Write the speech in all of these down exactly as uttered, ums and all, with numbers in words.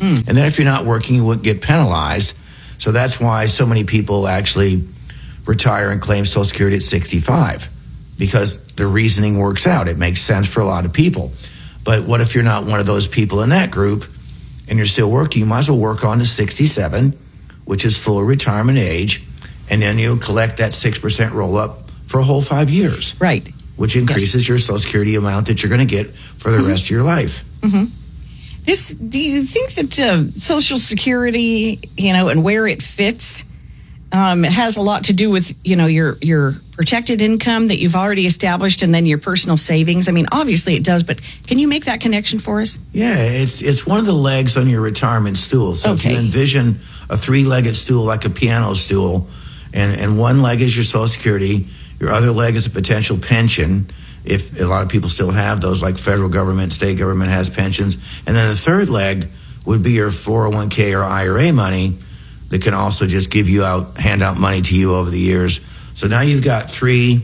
Mm. And then if you're not working, you wouldn't get penalized. So that's why so many people actually retire and claim Social Security at sixty-five, because the reasoning works out. It makes sense for a lot of people. But what if you're not one of those people in that group and you're still working? You might as well work on to sixty-seven, which is full retirement age, and then you'll collect that six percent roll-up for a whole five years. Right. Which increases yes. your Social Security amount that you're going to get for the mm-hmm. rest of your life. Mm-hmm. This, do you think that uh, Social Security, you know, and where it fits, um, it has a lot to do with, you know, your your protected income that you've already established, and then your personal savings? I mean, obviously it does, but can you make that connection for us? Yeah, it's it's one of the legs on your retirement stool. So okay. if you envision a three-legged stool like a piano stool, and, and one leg is your Social Security, your other leg is a potential pension, if a lot of people still have those, like federal government, state government has pensions. And then the third leg would be your four oh one k or I R A money that can also just give you out, hand out money to you over the years. So now you've got three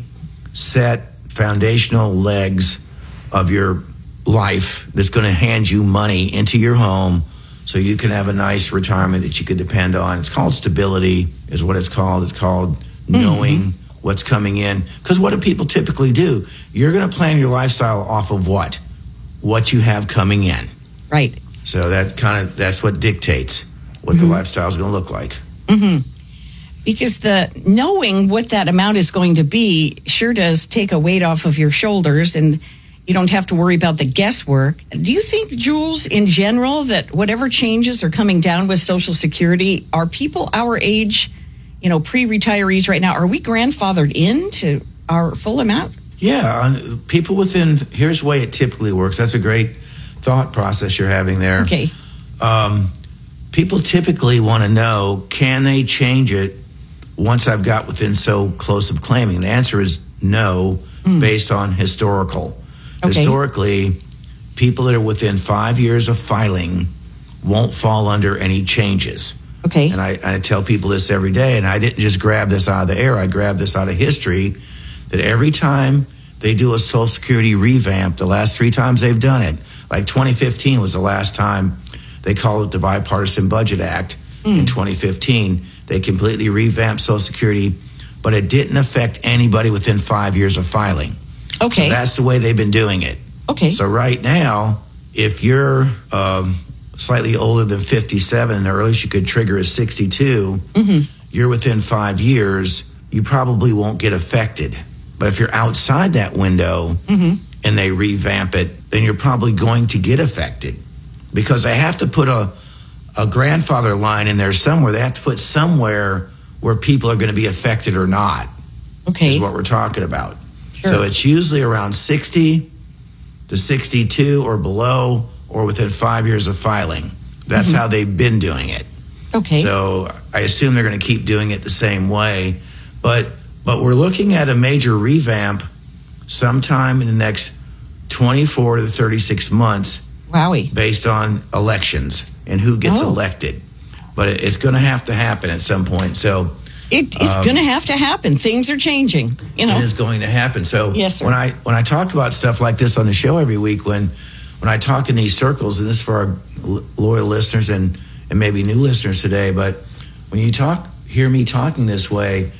set foundational legs of your life that's going to hand you money into your home so you can have a nice retirement that you can depend on. It's called stability, is what it's called. It's called knowing mm-hmm. what's coming in. Because what do people typically do? You're going to plan your lifestyle off of what? What you have coming in. Right. So that kind of, that's what dictates what mm-hmm. the lifestyle is going to look like. Mm-hmm. Because the knowing what that amount is going to be sure does take a weight off of your shoulders, and you don't have to worry about the guesswork. Do you think, Jules, in general, that whatever changes are coming down with Social Security, are people our age, you know, pre-retirees right now, are we grandfathered into our full amount? Yeah, people within, here's the way it typically works. That's a great thought process you're having there. Okay. Um, people typically want to know, can they change it once I've got within so close of claiming? The answer is no, mm. based on historical. Okay. Historically, people that are within five years of filing won't fall under any changes. Okay. And I, I tell people this every day, and I didn't just grab this out of the air. I grabbed this out of history, that every time they do a Social Security revamp, the last three times they've done it, like twenty fifteen was the last time they called it the Bipartisan Budget Act. Mm. In twenty fifteen, they completely revamped Social Security, but it didn't affect anybody within five years of filing. Okay. So that's the way they've been doing it. Okay. So right now, if you're um, slightly older than fifty-seven, and the earliest you could trigger is sixty-two, mm-hmm. you're within five years, you probably won't get affected. But if you're outside that window mm-hmm. and they revamp it, then you're probably going to get affected, because they have to put a, a grandfather line in there somewhere. They have to put somewhere where people are going to be affected or not. Okay. Is what we're talking about. Sure. So it's usually around sixty to sixty-two or below, or within five years of filing. That's mm-hmm. how they've been doing it. Okay. So I assume they're going to keep doing it the same way. But but we're looking at a major revamp sometime in the next twenty-four to thirty-six months. Wowie. Based on elections and who gets oh. elected. But it's going to have to happen at some point. So It, it's um, going to have to happen. Things are changing. You know, it is going to happen. So yes, sir. when I when I talk about stuff like this on the show every week, when when I talk in these circles, and this is for our loyal listeners and and maybe new listeners today, but when you talk, hear me talking this way,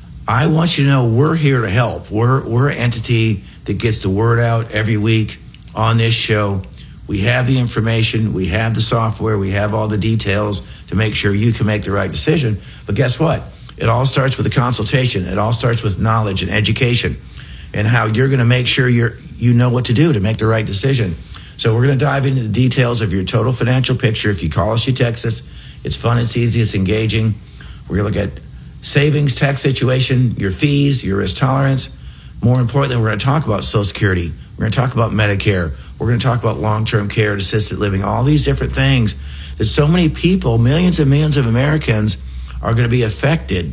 I want you to know we're here to help. We're we're an entity that gets the word out every week on this show. We have the information, we have the software, we have all the details to make sure you can make the right decision. But guess what? It all starts with a consultation. It all starts with knowledge and education, and how you're going to make sure you're you know what to do to make the right decision. So we're going to dive into the details of your total financial picture. If you call us, you text us. It's fun, it's easy, it's engaging. We're going to look at savings, tax situation, your fees, your risk tolerance. More importantly, we're going to talk about Social Security. We're going to talk about Medicare. We're going to talk about long-term care and assisted living, all these different things that so many people, millions and millions of Americans, are going to be affected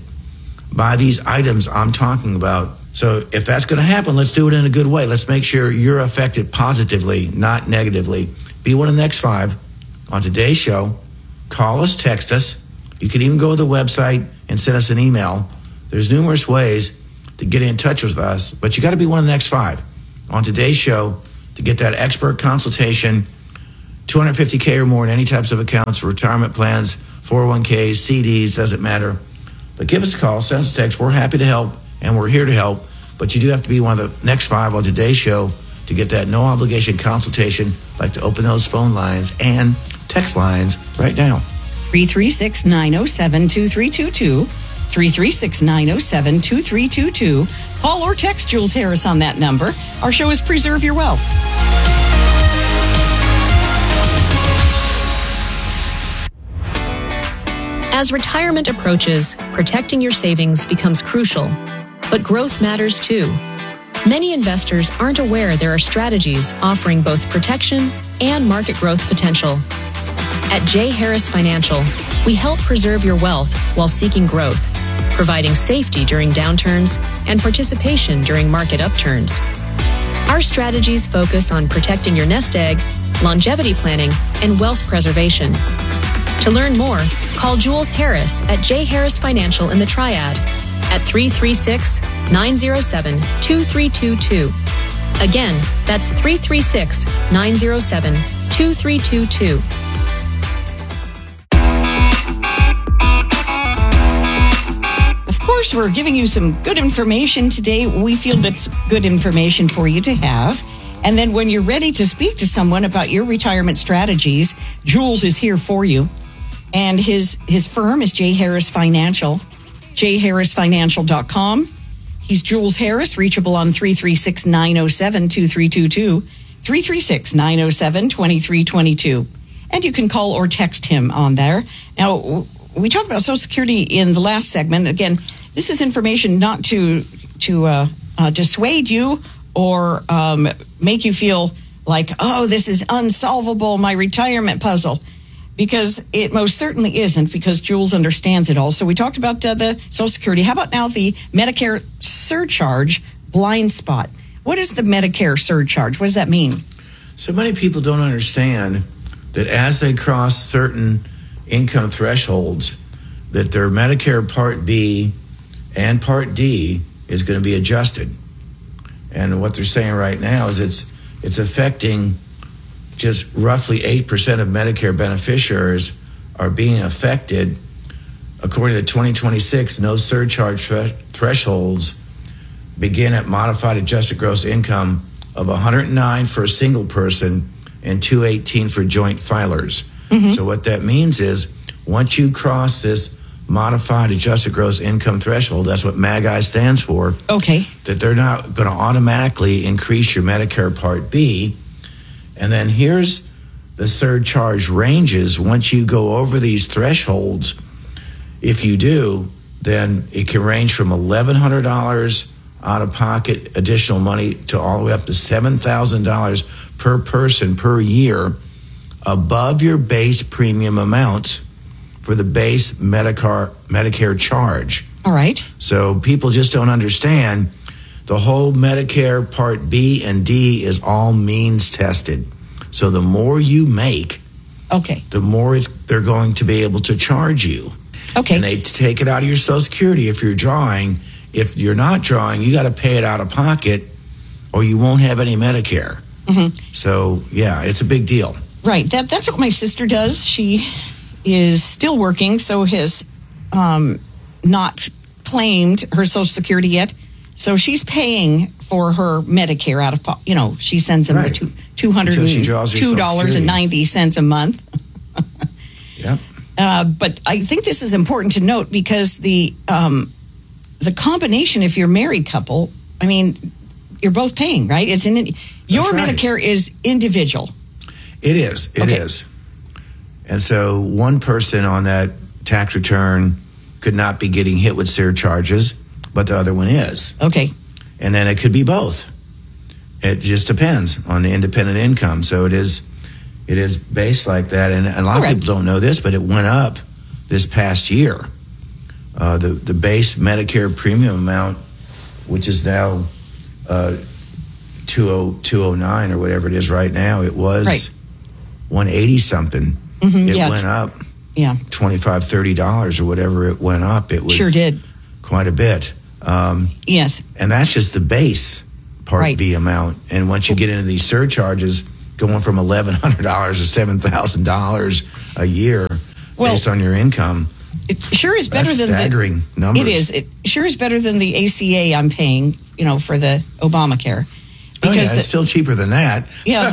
by these items I'm talking about. So if that's going to happen, let's do it in a good way. Let's make sure you're affected positively, not negatively. Be one of the next five on today's show. Call us, text us. You can even go to the website and send us an email. There's numerous ways to get in touch with us, but you got to be one of the next five on today's show to get that expert consultation two hundred fifty K or more in any types of accounts, retirement plans, four oh one Ks, C Ds, doesn't matter. But give us a call, send us a text. We're happy to help, and we're here to help. But you do have to be one of the next five on today's show to get that no-obligation consultation. I'd like to open those phone lines and text lines right now. three three six, nine oh seven, two three two two. three three six, nine oh seven, two three two two. Call or text Jules Harris on that number. Our show is Preserve Your Wealth. As retirement approaches, protecting your savings becomes crucial. But growth matters too. Many investors aren't aware there are strategies offering both protection and market growth potential. At J. Harris Financial, we help preserve your wealth while seeking growth, providing safety during downturns and participation during market upturns. Our strategies focus on protecting your nest egg, longevity planning, and wealth preservation. To learn more, call Jules Harris at J. Harris Financial in the Triad at three three six, nine oh seven, two three two two. Again, that's three three six, nine oh seven, two three two two. Of course, we're giving you some good information today. We feel that's good information for you to have. And then when you're ready to speak to someone about your retirement strategies, Jules is here for you. And his his firm is J. Harris Financial, j harris financial dot com. He's Jules Harris, reachable on three three six, nine oh seven, two three two two, three three six, nine oh seven, two three two two. And you can call or text him on there. Now, we talked about Social Security in the last segment. Again, this is information not to to uh, uh, dissuade you or um, make you feel like, oh, this is unsolvable, my retirement puzzle. Because it most certainly isn't, because Jules understands it all. So we talked about uh, the Social Security. How about now the Medicare surcharge blind spot? What is the Medicare surcharge? What does that mean? So many people don't understand that as they cross certain income thresholds, that their Medicare Part B and Part D is going to be adjusted. And what they're saying right now is it's it's affecting just roughly eight percent of Medicare beneficiaries are being affected. According to twenty twenty-six, no surcharge thre- thresholds begin at modified adjusted gross income of one hundred nine for a single person and two eighteen for joint filers. Mm-hmm. So what that means is once you cross this modified adjusted gross income threshold, that's what M A G I stands for. Okay. That they're not going to automatically increase your Medicare Part B. And then here's the surcharge ranges. Once you go over these thresholds, if you do, then it can range from eleven hundred dollars out of pocket additional money to all the way up to seven thousand dollars per person per year above your base premium amounts for the base Medicare, Medicare charge. All right. So people just don't understand. The whole Medicare Part B and D is all means tested. So the more you make, okay, the more it's, they're going to be able to charge you. Okay. And they take it out of your Social Security if you're drawing. If you're not drawing, you got to pay it out of pocket or you won't have any Medicare. Mm-hmm. So, yeah, it's a big deal. Right. That That's what my sister does. She is still working, so has um, not claimed her Social Security yet. So she's paying for her Medicare out of, po- you know, she sends them right. the two, two hundred two dollars and ninety cents a month. Yeah. Uh, but I think this is important to note because the um, the combination, if you're a married couple, I mean, you're both paying, right? It's in your right. Medicare is individual. It is. It okay. is. And so one person on that tax return could not be getting hit with surcharges, but the other one is. Okay. And then it could be both. It just depends on the independent income. So it is it is based like that. And a lot right. of people don't know this, but it went up this past year. Uh, the, the base Medicare premium amount, which is now uh, two oh nine or whatever it is right now, it was right. one eighty something. Mm-hmm, it yeah, went up yeah. twenty-five dollars, thirty dollars or whatever it went up. It was sure did. Quite a bit. Um, yes. And that's just the base Part right. B amount. And once you get into these surcharges, going from eleven hundred dollars to seven thousand dollars a year Well, based on your income. It sure is better That's than staggering the, numbers. It is. It sure is better than the A C A I'm paying, you know, for the Obamacare. Oh, yeah, the, it's still cheaper than that. Yeah,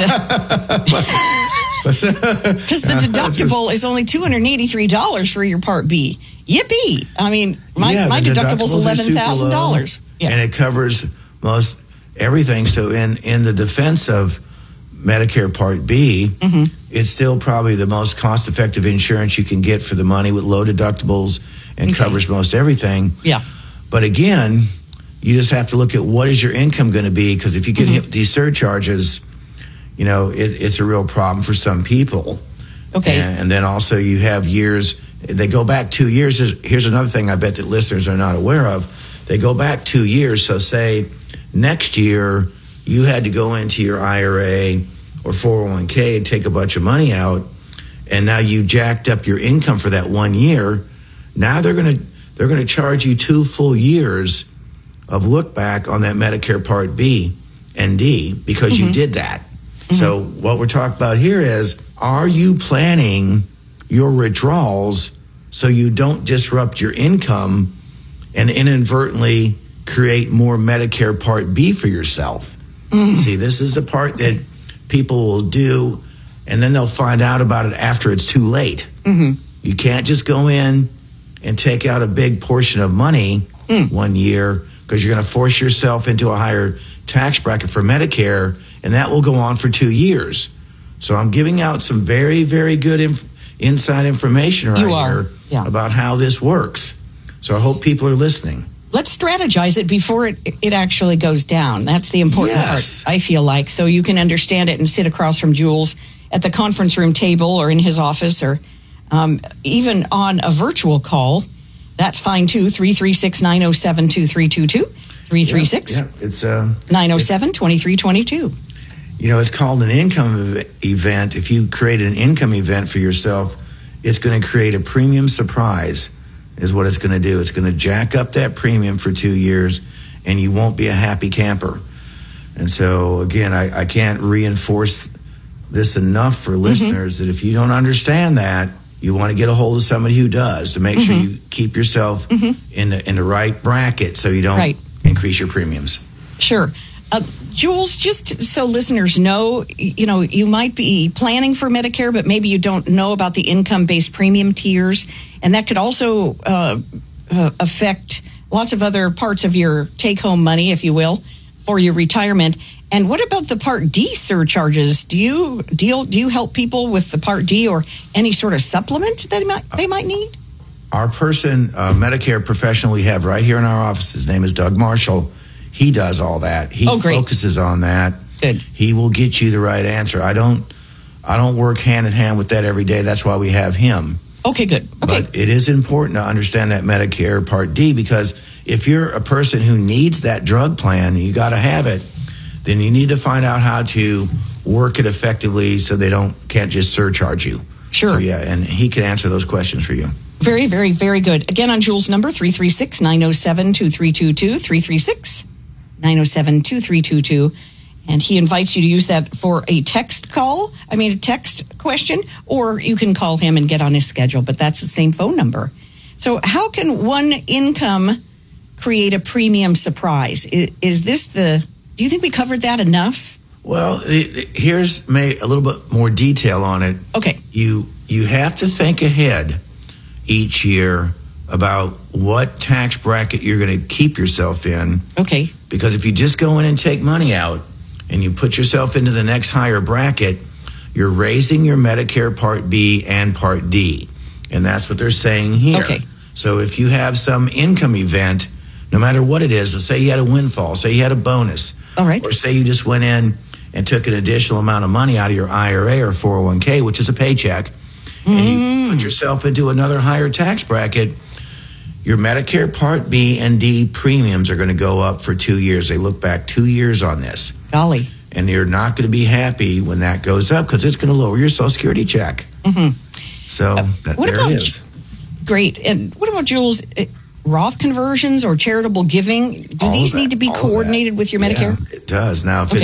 because the, the deductible is only two hundred eighty-three dollars for your Part B. Yippee! I mean, my, yeah, my the deductible's deductibles are eleven super thousand dollars. low, Yeah. and it covers most everything. So in, in the defense of Medicare Part B, Mm-hmm. it's still probably the most cost-effective insurance you can get for the money with low deductibles and Okay. covers most everything. Yeah. But again, you just have to look at what is your income going to be, because if you get Mm-hmm. hit with these surcharges, you know, it, it's a real problem for some people. Okay. And, and then also you have years, they go back two years. Here's another thing I bet that listeners are not aware of. They go back two years. So say next year you had to go into your I R A or four oh one k and take a bunch of money out, and now you jacked up your income for that one year. Now they're going to they're going to charge you two full years of look back on that Medicare Part B and D because Mm-hmm. you did that. Mm-hmm. So what we're talking about here is, are you planning your withdrawals so you don't disrupt your income and inadvertently create more Medicare Part B for yourself? Mm. See, this is the part that people will do, and then they'll find out about it after it's too late. Mm-hmm. You can't just go in and take out a big portion of money mm. one year, because you're going to force yourself into a higher tax bracket for Medicare, and that will go on for two years. So I'm giving out some very, very good inf- inside information right You are. here Yeah. about how this works. So I hope people are listening. Let's strategize it before it, it actually goes down. That's the important Yes. part, I feel like, so you can understand it and sit across from Jules at the conference room table or in his office, or um, even on a virtual call. That's fine too. three three six, nine oh seven, two three two two. three three six, Yeah, yeah. It's uh, nine oh seven, two three two two. You know, it's called an income ev- event. If you create an income event for yourself, it's going to create a premium surprise, is what it's going to do. It's going to jack up that premium for two years, and you won't be a happy camper. And so, again, I, I can't reinforce this enough for listeners mm-hmm. that if you don't understand that, you want to get a hold of somebody who does, to make mm-hmm. sure you keep yourself mm-hmm. in the in the right bracket so you don't right. increase your premiums. Sure. Uh, Jules, just so listeners know, you know, you might be planning for Medicare, but maybe you don't know about the income-based premium tiers, and that could also uh, uh, affect lots of other parts of your take-home money, if you will, for your retirement. And what about the Part D surcharges? Do you deal? Do you help people with the Part D or any sort of supplement that they might, they might need? Our person, uh, Medicare professional we have right here in our office, his name is Doug Marshall. He does all that. He oh, great. focuses on that. Good. He will get you the right answer. I don't I don't work hand in hand with that every day. That's why we have him. Okay, good. Okay. But it is important to understand that Medicare Part D, because if you're a person who needs that drug plan, you got to have it, then you need to find out how to work it effectively so they don't can't just surcharge you. Sure. So, yeah, and he can answer those questions for you. Very, very, very good. Again, on Jules' number, three three six, nine oh seven, two three two two, three three six, nine oh seven, two three two two. And he invites you to use that for a text call, I mean a text question, or you can call him and get on his schedule, but that's the same phone number. So how can one income create a premium surprise? Is, is this the, do you think we covered that enough? Well, it, it, here's may, a little bit more detail on it. Okay. You you have to think ahead each year about what tax bracket you're going to keep yourself in. Okay. Because if you just go in and take money out and you put yourself into the next higher bracket, you're raising your Medicare Part B and Part D. And that's what they're saying here. Okay. So if you have some income event, no matter what it is, let's say you had a windfall, say you had a bonus. All right. Or say you just went in and took an additional amount of money out of your I R A or four oh one k, which is a paycheck, mm. and you put yourself into another higher tax bracket, your Medicare Part B and D premiums are going to go up for two years. They look back two years on this. Golly. And you're not going to be happy when that goes up, because it's going to lower your Social Security check. Mm-hmm. So uh, that, what there about, it is. Great. And what about, Jules, uh, Roth conversions or charitable giving? Do All these of that, need to be all of coordinated that. with your Medicare? Yeah, it does. Now, if Okay. it's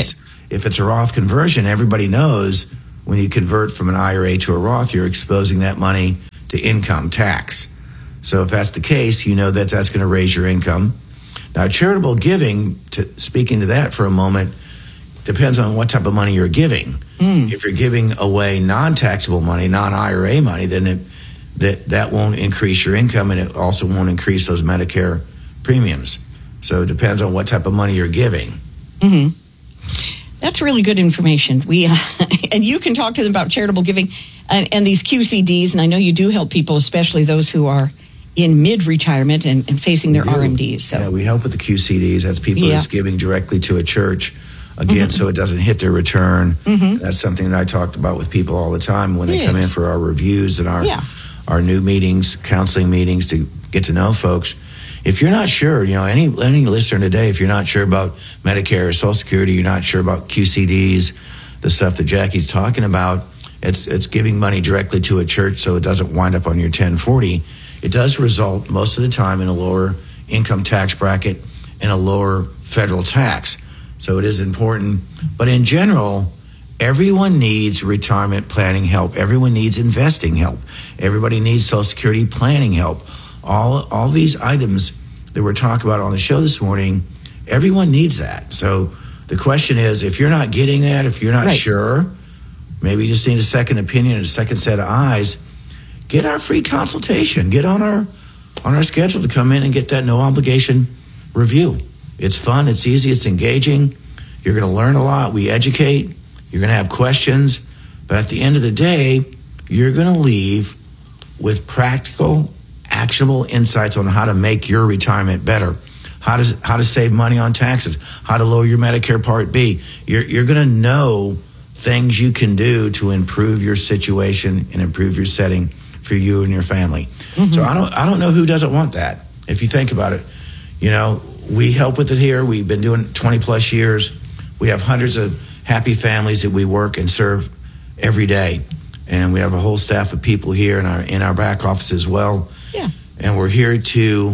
if it's a Roth conversion, everybody knows when you convert from an I R A to a Roth, you're exposing that money to income tax. So if that's the case, you know that that's going to raise your income. Now, charitable giving, to, speaking to that for a moment, depends on what type of money you're giving. Mm. If you're giving away non-taxable money, non-I R A money, then it, that, that won't increase your income, and it also won't increase those Medicare premiums. So it depends on what type of money you're giving. Mm-hmm. That's really good information. We uh, and you can talk to them about charitable giving and, and these Q C Ds. And I know you do help people, especially those who are in mid-retirement and, and facing their R M Ds. So. Yeah, we help with the Q C Ds. That's people yeah. who's giving directly to a church, again, mm-hmm. so it doesn't hit their return. Mm-hmm. That's something that I talked about with people all the time when they it come is. in for our reviews and our yeah. our new meetings, counseling meetings to get to know folks. If you're not sure, you know, any any listener today, if you're not sure about Medicare or Social Security, you're not sure about Q C Ds, the stuff that Jackie's talking about, it's it's giving money directly to a church so it doesn't wind up on your ten forty. It does result most of the time in a lower income tax bracket and a lower federal tax. So it is important. But in general, everyone needs retirement planning help. Everyone needs investing help. Everybody needs Social Security planning help. All all these items that we're talking about on the show this morning, everyone needs that. So the question is, if you're not getting that, if you're not right. sure, maybe you just need a second opinion, a second set of eyes, get our free consultation. Get on our on our schedule to come in and get that no obligation review. It's fun, it's easy, it's engaging. You're going to learn a lot. We educate. You're going to have questions. But at the end of the day, you're going to leave with practical, actionable insights on how to make your retirement better, how to how to save money on taxes, how to lower your Medicare Part B. You're you're going to know things you can do to improve your situation and improve your setting for you and your family. Mm-hmm. So I don't I don't know who doesn't want that. If you think about it, you know, we help with it here. We've been doing it twenty plus years. We have hundreds of happy families that we work and serve every day, and we have a whole staff of people here in our in our back office as well. Yeah. And we're here to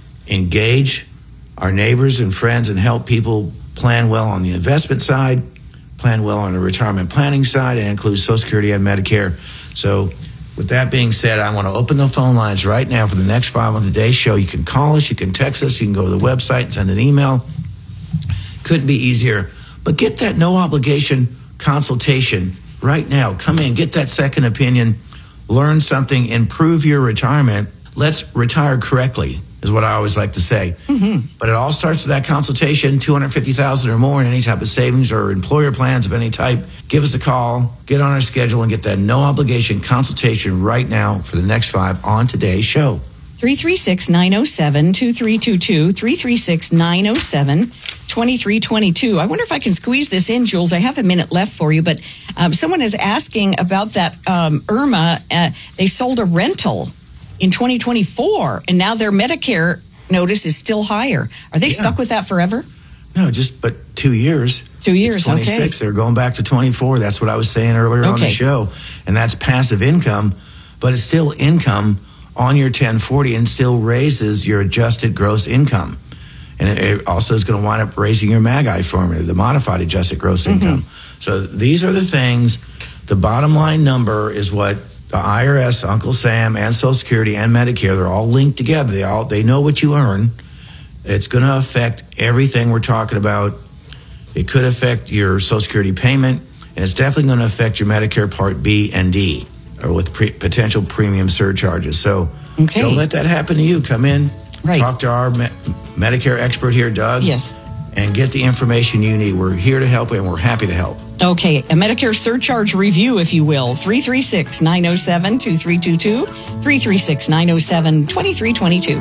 engage our neighbors and friends and help people plan well on the investment side, plan well on the retirement planning side, and include Social Security and Medicare. So with that being said, I want to open the phone lines right now for the next five on today's show. You can call us, you can text us, you can go to the website and send an email. Couldn't be easier. But get that no obligation consultation right now. Come in, get that second opinion, learn something, improve your retirement. Let's retire correctly, is what I always like to say. Mm-hmm. But it all starts with that consultation, two hundred fifty thousand dollars or more in any type of savings or employer plans of any type. Give us a call, get on our schedule, and get that no obligation consultation right now for the next five on today's show. three three six, nine oh seven, two three two two, three three six, nine oh seven, two three two two. I wonder if I can squeeze this in, Jules. I have a minute left for you, but um, someone is asking about that um, Irma. Uh, they sold a rental in twenty twenty-four, and now their Medicare notice is still higher. Are they yeah. stuck with that forever? No, just but two years. Two years, it's twenty-six. Okay. They're going back to twenty-four. That's what I was saying earlier okay. on the show. And that's passive income, but it's still income on your ten forty and still raises your adjusted gross income. And it also is going to wind up raising your MAGI formula, the modified adjusted gross mm-hmm. income. So these are the things. The bottom line number is what the I R S, Uncle Sam, and Social Security and Medicare, they're all linked together. They all they know what you earn. It's going to affect everything we're talking about. It could affect your Social Security payment, and it's definitely going to affect your Medicare Part B and D, or with pre- potential premium surcharges. So okay. don't let that happen to you. Come in, right. talk to our me- Medicare expert here, Doug. Yes. And get the information you need. We're here to help, and we're happy to help. Okay, a Medicare surcharge review, if you will. three three six, nine oh seven, two three two two, three three six, nine oh seven, two three two two.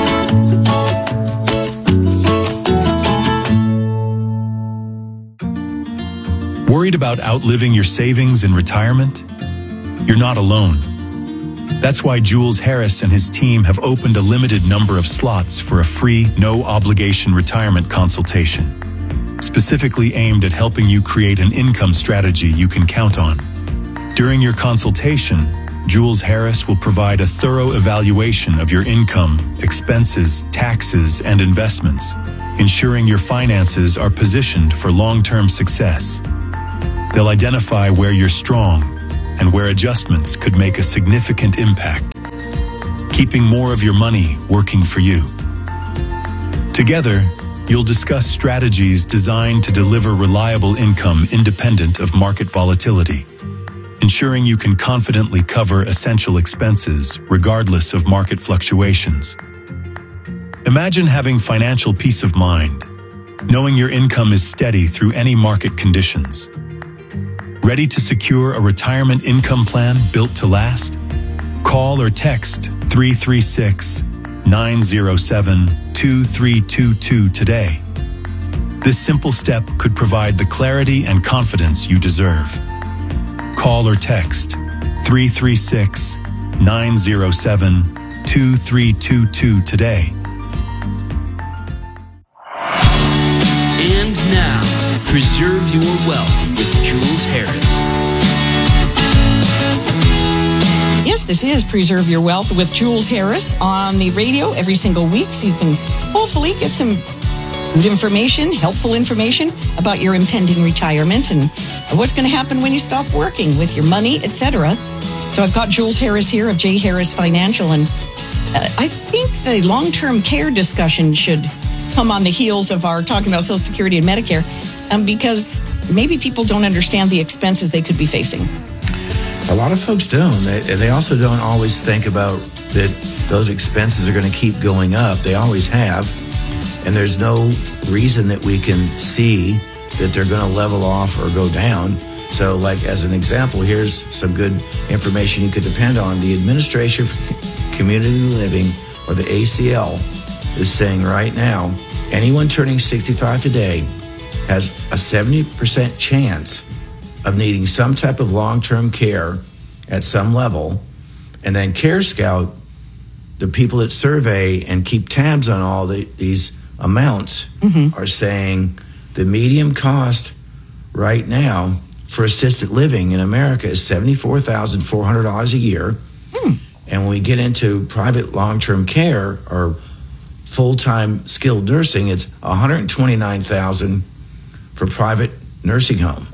Worried about outliving your savings in retirement? You're not alone. That's why Jules Harris and his team have opened a limited number of slots for a free, no-obligation retirement consultation, specifically aimed at helping you create an income strategy you can count on. During your consultation, Jules Harris will provide a thorough evaluation of your income, expenses, taxes, and investments, ensuring your finances are positioned for long-term success. They'll identify where you're strong and where adjustments could make a significant impact, keeping more of your money working for you. Together, you'll discuss strategies designed to deliver reliable income independent of market volatility, ensuring you can confidently cover essential expenses regardless of market fluctuations. Imagine having financial peace of mind, knowing your income is steady through any market conditions. Ready to secure a retirement income plan built to last? Call or text three three six, nine zero seven, two three two two today. This simple step could provide the clarity and confidence you deserve. Call or text three three six, nine zero seven, two three two two today. And now, Preserve Your Wealth with Jules Harris. Yes, this is Preserve Your Wealth with Jules Harris on the radio every single week, so you can hopefully get some good information, helpful information about your impending retirement and what's going to happen when you stop working with your money, et cetera. So I've got Jules Harris here of J. Harris Financial, and uh, I think the long-term care discussion should come on the heels of our talking about Social Security and Medicare, um, because maybe people don't understand the expenses they could be facing. A lot of folks don't. They, they also don't always think about that those expenses are going to keep going up. They always have. And there's no reason that we can see that they're going to level off or go down. So, like, as an example, here's some good information you could depend on. The Administration for Community Living, or the A C L, is saying right now, anyone turning sixty-five today has a seventy percent chance of needing some type of long-term care at some level. And then Care Scout, the people that survey and keep tabs on all the, these amounts, mm-hmm. are saying the median cost right now for assisted living in America is seventy-four thousand four hundred dollars a year. Mm. And when we get into private long-term care or full-time skilled nursing, it's one hundred twenty-nine thousand dollars for private nursing home.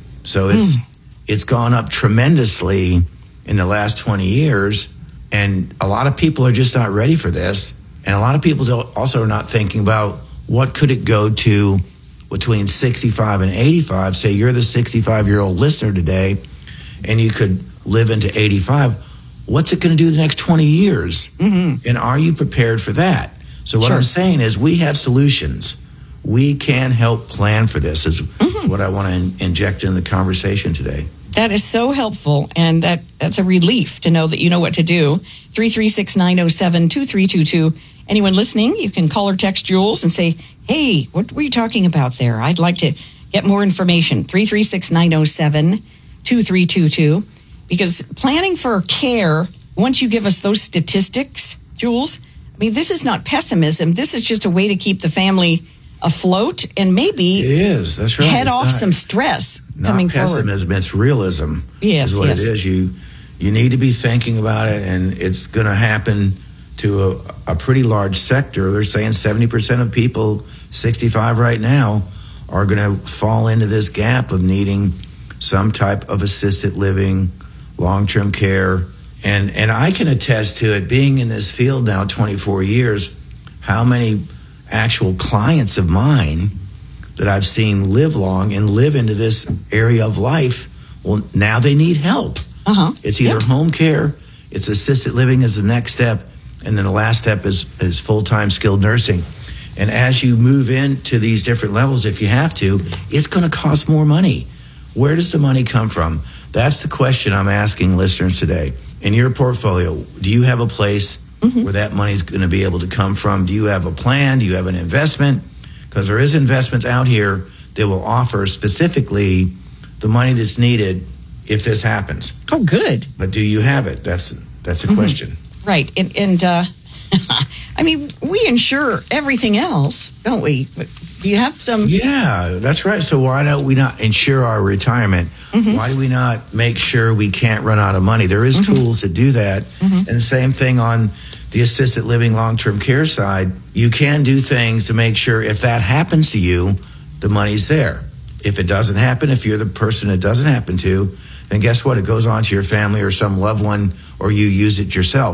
So it's mm. it's gone up tremendously in the last twenty years, and a lot of people are just not ready for this. And a lot of people don't, also are not thinking about what could it go to between sixty-five and eighty-five. Say you're the sixty-five-year-old listener today, and you could live into eighty-five. What's it going to do the next twenty years? Mm-hmm. And are you prepared for that? So what sure. I'm saying is we have solutions. We can help plan for this is mm-hmm. what I want to in- inject in the conversation today. That is so helpful, and that, that's a relief to know that you know what to do. three three six, nine oh seven, two three two two. Anyone listening, you can call or text Jules and say, hey, what were you talking about there? I'd like to get more information. three three six, nine oh seven, two three two two. Because planning for care, once you give us those statistics, Jules, I mean, this is not pessimism. This is just a way to keep the family afloat and maybe it is. That's right. head it's off not, some stress not coming pessimism, forward. It's realism. Yes, is what yes. it is. You you need to be thinking about it, and it's going to happen to a, a pretty large sector. They're saying seventy percent of people sixty-five right now are going to fall into this gap of needing some type of assisted living, long-term care. And and I can attest to it, being in this field now twenty-four years, how many actual clients of mine that I've seen live long and live into this area of life, well, now they need help. Uh-huh. It's either yep. home care, it's assisted living as the next step, and then the last step is, is full-time skilled nursing. And as you move into these different levels, if you have to, it's going to cost more money. Where does the money come from? That's the question I'm asking listeners today. In your portfolio, do you have a place mm-hmm. where that money is going to be able to come from? Do you have a plan? Do you have an investment? Because there is investments out here that will offer specifically the money that's needed if this happens. Oh, good. But do you have it? That's that's a mm-hmm. question. Right. And, and uh, I mean, we insure everything else, don't we? But do you have some? Yeah, that's right. So why don't we not insure our retirement? Mm-hmm. Why do we not make sure we can't run out of money? There is mm-hmm. tools to do that. Mm-hmm. And the same thing on the assisted living long-term care side, you can do things to make sure if that happens to you, the money's there. If it doesn't happen, if you're the person it doesn't happen to, then guess what? It goes on to your family or some loved one, or you use it yourself.